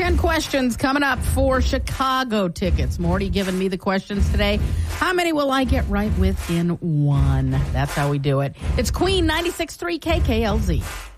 10 questions coming up for Chicago tickets. Morty giving me the questions today. How many will I get right within one? That's how we do it. It's Queen 96.3 KKLZ.